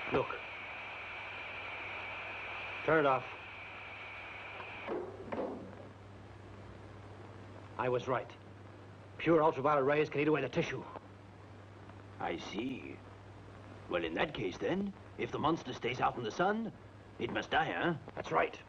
Look. Turn it off. I was right. Pure ultraviolet rays can eat away the tissue. I see. Well, in that case, then, if the monster stays out in the sun, it must die, huh? That's right.